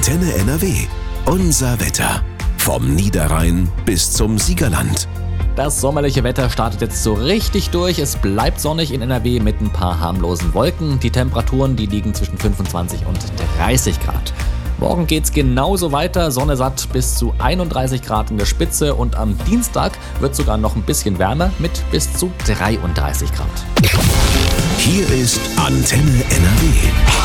Antenne NRW. Unser Wetter. Vom Niederrhein bis zum Siegerland. Das sommerliche Wetter startet jetzt so richtig durch. Es bleibt sonnig in NRW mit ein paar harmlosen Wolken. Die Temperaturen, die liegen zwischen 25 und 30 Grad. Morgen geht's genauso weiter, Sonne satt bis zu 31 Grad in der Spitze und am Dienstag wird sogar noch ein bisschen wärmer mit bis zu 33 Grad. Hier ist Antenne NRW.